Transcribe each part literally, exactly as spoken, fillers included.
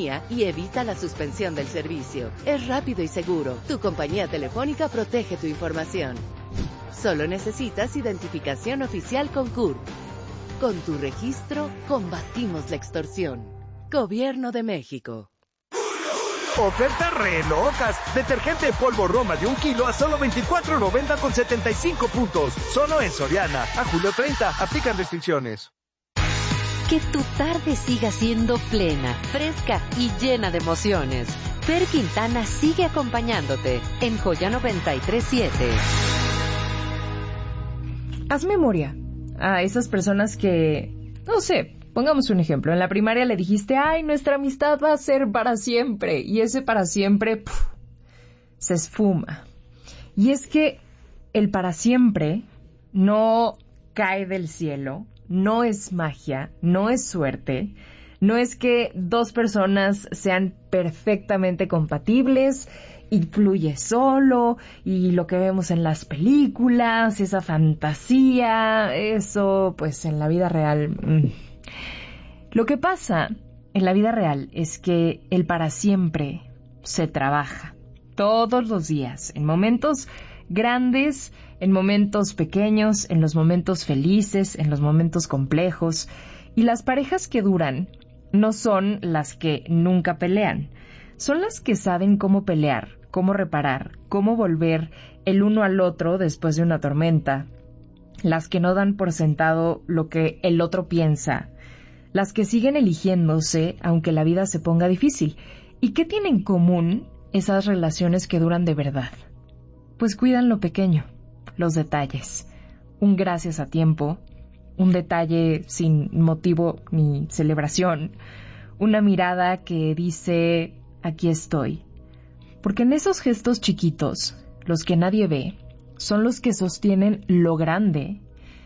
compañía y evita la suspensión del servicio. Es rápido y seguro. Tu compañía telefónica protege tu información. Solo necesitas identificación oficial con C U R. Con tu registro, combatimos la extorsión. Gobierno de México. Ofertas re locas. Detergente en polvo Roma de un kilo a solo veinticuatro noventa con setenta y cinco puntos. Solo en Soriana. A julio treinta. Aplican restricciones. Que tu tarde siga siendo plena, fresca y llena de emociones. Fer Quintana sigue acompañándote en Joya noventa y tres siete. Haz memoria a esas personas que, no sé, pongamos un ejemplo. En la primaria le dijiste, ay, nuestra amistad va a ser para siempre. Y ese para siempre, puf, se esfuma. Y es que el para siempre no cae del cielo, no es magia, no es suerte, no es que dos personas sean perfectamente compatibles y fluye solo, y lo que vemos en las películas, esa fantasía, eso pues en la vida real. Mmm. Lo que pasa en la vida real es que el para siempre se trabaja todos los días, en momentos grandes, en momentos pequeños, en los momentos felices, en los momentos complejos. Y las parejas que duran no son las que nunca pelean, son las que saben cómo pelear, cómo reparar, cómo volver el uno al otro después de una tormenta, las que no dan por sentado lo que el otro piensa, las que siguen eligiéndose aunque la vida se ponga difícil. ¿Y qué tienen en común esas relaciones que duran de verdad? Pues cuidan lo pequeño, los detalles, un gracias a tiempo, un detalle sin motivo ni celebración, una mirada que dice, aquí estoy. Porque en esos gestos chiquitos, los que nadie ve, son los que sostienen lo grande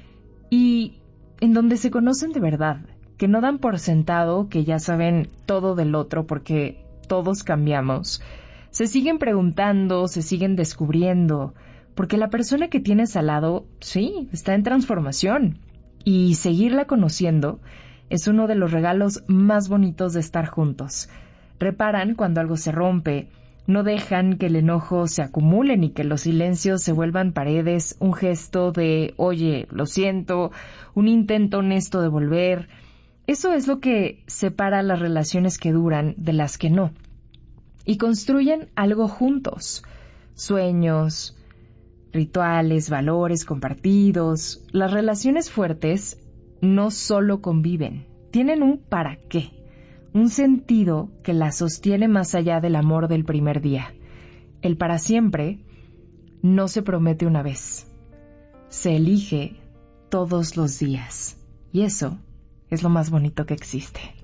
y en donde se conocen de verdad, que no dan por sentado que ya saben todo del otro porque todos cambiamos. Se siguen preguntando, se siguen descubriendo, porque la persona que tienes al lado, sí, está en transformación. Y seguirla conociendo es uno de los regalos más bonitos de estar juntos. Reparan cuando algo se rompe, no dejan que el enojo se acumule ni que los silencios se vuelvan paredes, un gesto de, oye, lo siento, un intento honesto de volver. Eso es lo que separa las relaciones que duran de las que no. Y construyen algo juntos, sueños, rituales, valores compartidos. Las relaciones fuertes no solo conviven, tienen un para qué, un sentido que las sostiene más allá del amor del primer día. El para siempre no se promete una vez, se elige todos los días. Y eso es lo más bonito que existe.